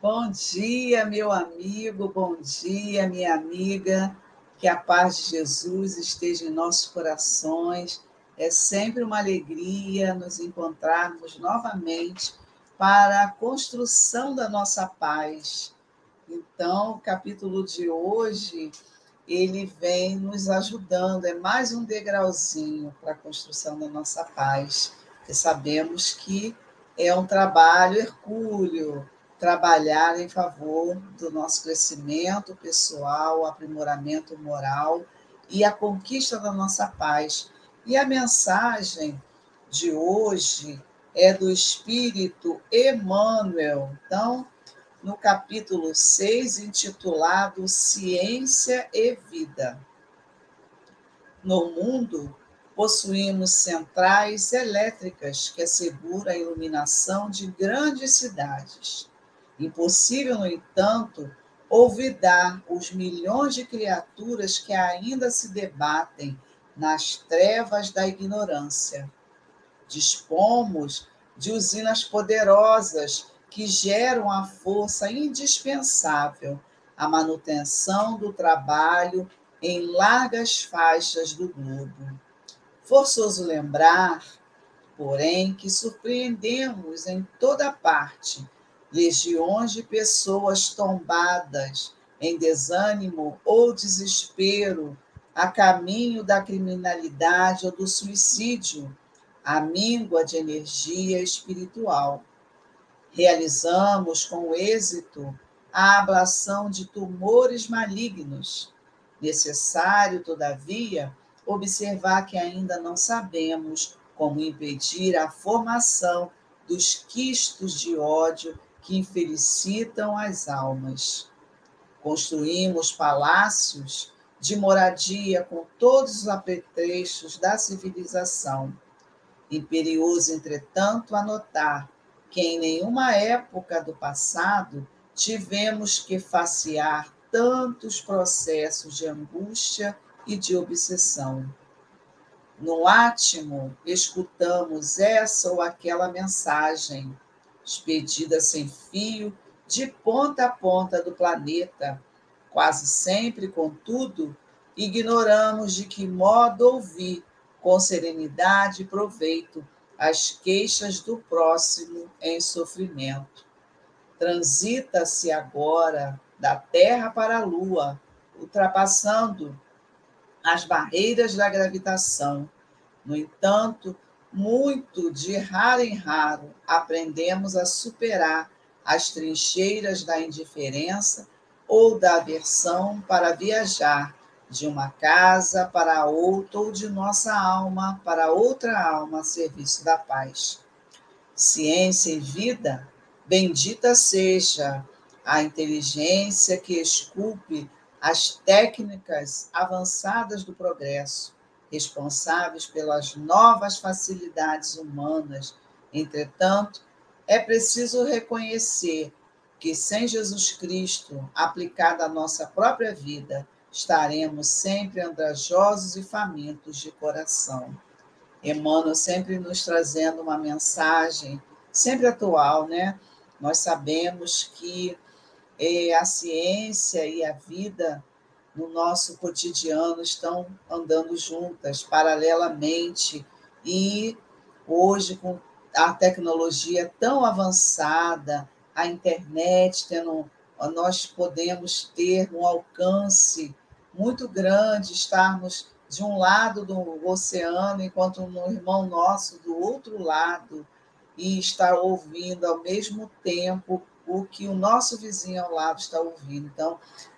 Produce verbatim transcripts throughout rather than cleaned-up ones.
Bom dia, meu amigo, bom dia, minha amiga. Que a paz de Jesus esteja em nossos corações. É sempre uma alegria nos encontrarmos novamente para a construção da nossa paz. Então, o capítulo de hoje, ele vem nos ajudando, é mais um degrauzinho para a construção da nossa paz, porque sabemos que é um trabalho hercúleo, trabalhar em favor do nosso crescimento pessoal, aprimoramento moral e a conquista da nossa paz. E a mensagem de hoje é do Espírito Emmanuel. Então, no capítulo seis, intitulado Ciência e Vida. No mundo, possuímos centrais elétricas que asseguram a iluminação de grandes cidades. Impossível, no entanto, olvidar os milhões de criaturas que ainda se debatem nas trevas da ignorância. Dispomos de usinas poderosas que geram a força indispensável à manutenção do trabalho em largas faixas do globo. Forçoso lembrar, porém, que surpreendemos em toda parte legiões de pessoas tombadas em desânimo ou desespero a caminho da criminalidade ou do suicídio, a míngua de energia espiritual. Realizamos com êxito a ablação de tumores malignos. Necessário, todavia, observar que ainda não sabemos como impedir a formação dos quistos de ódio que infelicitam as almas. Construímos palácios de moradia com todos os apetrechos da civilização. Imperioso, entretanto, anotar que em nenhuma época do passado tivemos que facear tantos processos de angústia e de obsessão. No átimo, escutamos essa ou aquela mensagem, expedida sem fio, de ponta a ponta do planeta. Quase sempre, contudo, ignoramos de que modo ouvir com serenidade e proveito as queixas do próximo em sofrimento. Transita-se agora da Terra para a Lua, ultrapassando as barreiras da gravitação. No entanto, muito de raro em raro aprendemos a superar as trincheiras da indiferença ou da aversão para viajar de uma casa para outra ou de nossa alma para outra alma a serviço da paz. Ciência e vida, bendita seja a inteligência que esculpe as técnicas avançadas do progresso, responsáveis pelas novas facilidades humanas. Entretanto, é preciso reconhecer que sem Jesus Cristo, aplicada à nossa própria vida, estaremos sempre andrajosos e famintos de coração. Emmanuel sempre nos trazendo uma mensagem, sempre atual, né? Nós sabemos que eh, a ciência e a vida no nosso cotidiano estão andando juntas, paralelamente, e hoje, com a tecnologia tão avançada, a internet, tendo, nós podemos ter um alcance muito grande, estarmos de um lado do oceano, enquanto um irmão nosso do outro lado, e estar ouvindo ao mesmo tempo o que o nosso vizinho ao lado está ouvindo. Então,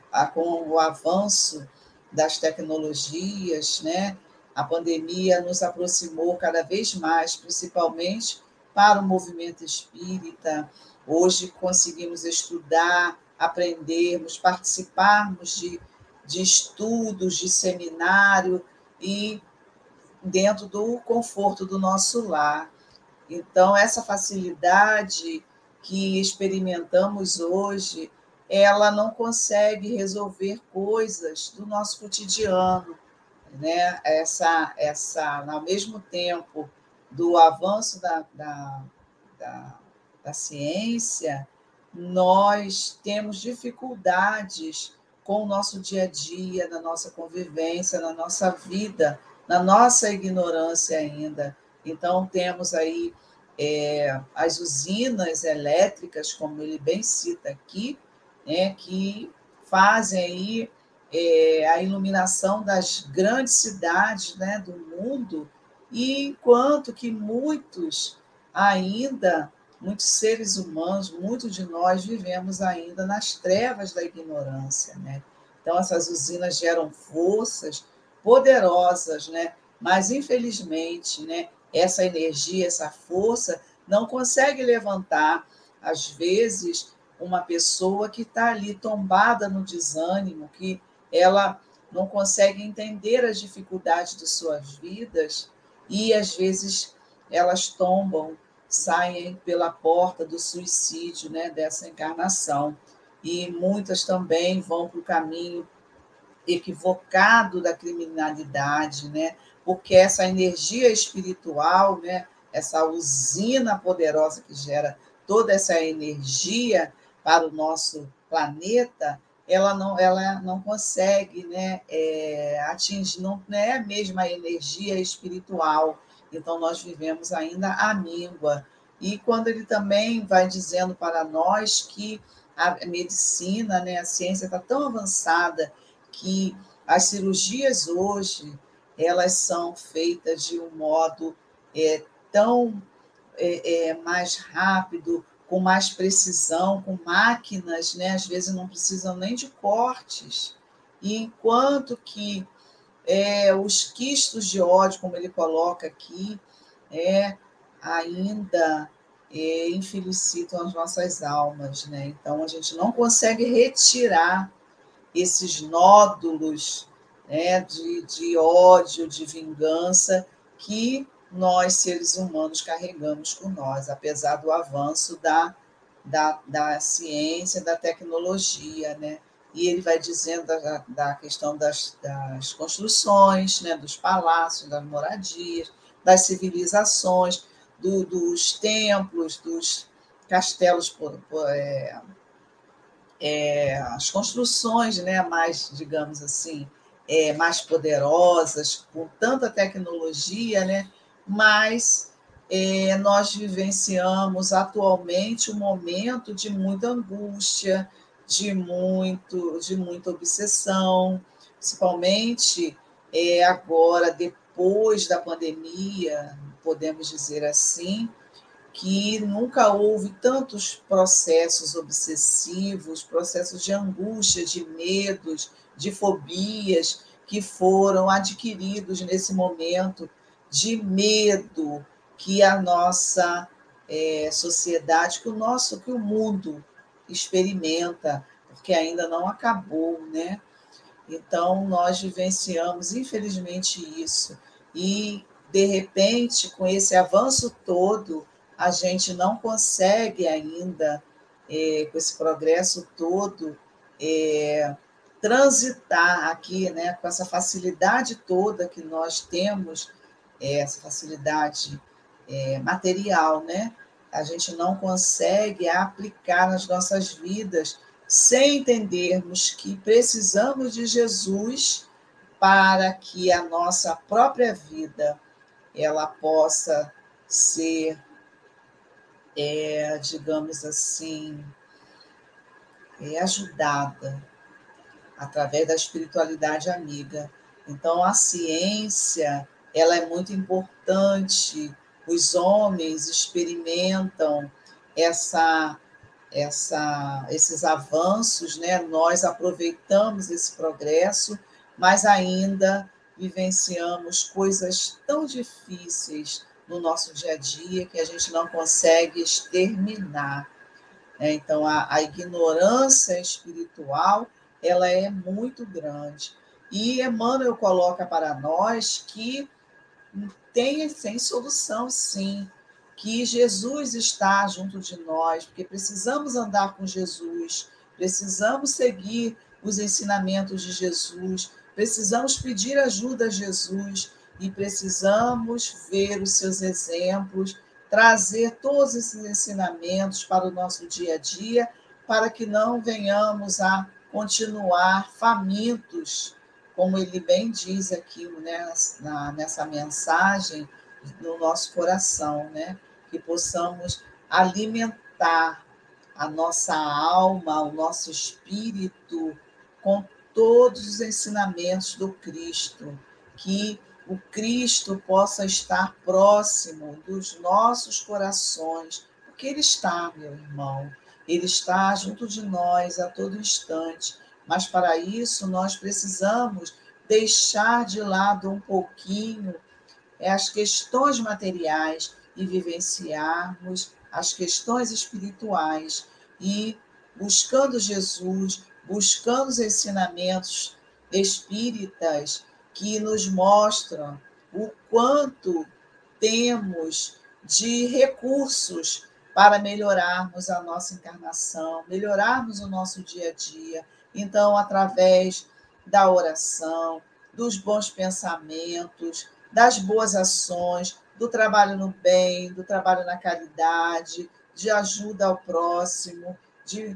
com o avanço das tecnologias, né, a pandemia nos aproximou cada vez mais, principalmente para o movimento espírita. Hoje conseguimos estudar, aprendermos, participarmos de, de estudos, de seminário e dentro do conforto do nosso lar. Então, essa facilidade que experimentamos hoje, ela não consegue resolver coisas do nosso cotidiano, né? Essa, essa, ao mesmo tempo do avanço da, da, da, da ciência, nós temos dificuldades com o nosso dia a dia, na nossa convivência, na nossa vida, na nossa ignorância ainda. Então, temos aí é, as usinas elétricas, como ele bem cita aqui, né, que fazem aí é, a iluminação das grandes cidades, né, do mundo, e enquanto que muitos ainda, muitos seres humanos, muitos de nós vivemos ainda nas trevas da ignorância, né? Então, essas usinas geram forças poderosas, né? Mas, infelizmente, né, essa energia, essa força, não consegue levantar, às vezes, uma pessoa que está ali tombada no desânimo, que ela não consegue entender as dificuldades de suas vidas e, às vezes, elas tombam, saem pela porta do suicídio, né, dessa encarnação. E muitas também vão para o caminho equivocado da criminalidade, né? Porque essa energia espiritual, né? Essa usina poderosa que gera toda essa energia para o nosso planeta, ela não, ela não consegue, né, é, atingir, não é a mesma energia espiritual. Então, nós vivemos ainda a míngua. E quando ele também vai dizendo para nós que a medicina, né, a ciência está tão avançada que as cirurgias hoje elas são feitas de um modo é, tão é, é, mais rápido, com mais precisão, com máquinas, né? Às vezes não precisam nem de cortes. E enquanto que é, os quistos de ódio, como ele coloca aqui, é, ainda é, infelicitam as nossas almas, né? Então a gente não consegue retirar esses nódulos, né, de, de ódio, de vingança que nós, seres humanos, carregamos com nós, apesar do avanço da, da, da ciência, da tecnologia, né? E ele vai dizendo da, da questão das, das construções, né, dos palácios, das moradias, das civilizações, do, dos templos, dos castelos por, por, é, é, as construções, né, mais, digamos assim, é, mais poderosas, com tanta tecnologia, né, mas é, nós vivenciamos atualmente um momento de muita angústia, de, muito, de muita obsessão, principalmente é, agora, depois da pandemia, podemos dizer assim, que nunca houve tantos processos obsessivos, processos de angústia, de medos, de fobias que foram adquiridos nesse momento de medo que a nossa é, sociedade, que o nosso, que o mundo experimenta, porque ainda não acabou, né? Então, nós vivenciamos, infelizmente, isso. E, de repente, com esse avanço todo, a gente não consegue ainda, é, com esse progresso todo, é, transitar aqui, né, com essa facilidade toda que nós temos, é, essa facilidade é, material, né? A gente não consegue aplicar nas nossas vidas sem entendermos que precisamos de Jesus para que a nossa própria vida ela possa ser, é, digamos assim, é, ajudada através da espiritualidade amiga. Então, a ciência ela é muito importante. Os homens experimentam essa essa, esses avanços, né? Nós aproveitamos esse progresso, mas ainda vivenciamos coisas tão difíceis no nosso dia a dia que a gente não consegue exterminar, né? Então, a, a ignorância espiritual ela é muito grande. E Emmanuel coloca para nós que tem, tem solução, sim, que Jesus está junto de nós, porque precisamos andar com Jesus, precisamos seguir os ensinamentos de Jesus, precisamos pedir ajuda a Jesus e precisamos ver os seus exemplos, trazer todos esses ensinamentos para o nosso dia a dia, para que não venhamos a continuar famintos, como ele bem diz aqui, né, na, nessa mensagem, no nosso coração, né? Que possamos alimentar a nossa alma, o nosso espírito com todos os ensinamentos do Cristo, que o Cristo possa estar próximo dos nossos corações, porque Ele está, meu irmão, Ele está junto de nós a todo instante, mas para isso nós precisamos deixar de lado um pouquinho as questões materiais e vivenciarmos as questões espirituais e buscando Jesus, buscando os ensinamentos espíritas que nos mostram o quanto temos de recursos para melhorarmos a nossa encarnação, melhorarmos o nosso dia a dia. Então, através da oração, dos bons pensamentos, das boas ações, do trabalho no bem, do trabalho na caridade, de ajuda ao próximo, de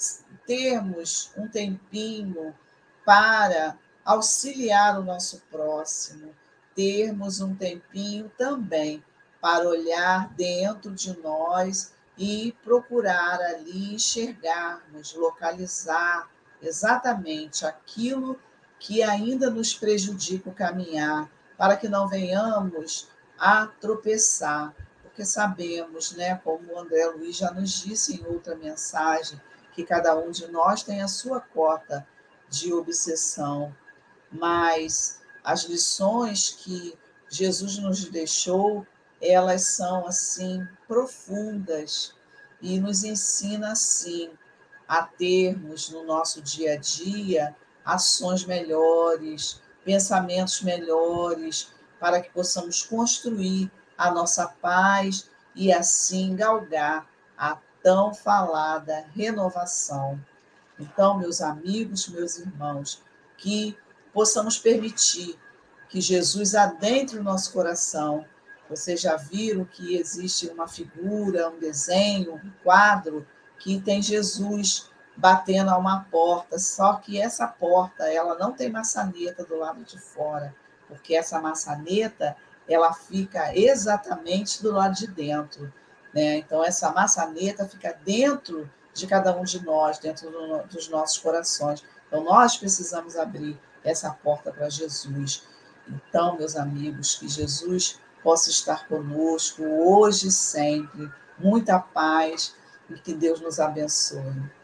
termos um tempinho para auxiliar o nosso próximo, termos um tempinho também para olhar dentro de nós e procurar ali enxergarmos, localizar exatamente aquilo que ainda nos prejudica o caminhar, para que não venhamos a tropeçar, porque sabemos, né, como o André Luiz já nos disse em outra mensagem, que cada um de nós tem a sua cota de obsessão, mas as lições que Jesus nos deixou, elas são assim profundas e nos ensina assim a termos no nosso dia a dia ações melhores, pensamentos melhores, para que possamos construir a nossa paz e assim galgar a tão falada renovação. Então, meus amigos, meus irmãos, que possamos permitir que Jesus adentre o nosso coração. Vocês já viram que existe uma figura, um desenho, um quadro que tem Jesus batendo a uma porta, só que essa porta, ela não tem maçaneta do lado de fora, porque essa maçaneta, ela fica exatamente do lado de dentro, né? Então, essa maçaneta fica dentro de cada um de nós, dentro do, dos nossos corações. Então, nós precisamos abrir essa porta para Jesus. Então, meus amigos, que Jesus possa estar conosco hoje e sempre. Muita paz e que Deus nos abençoe.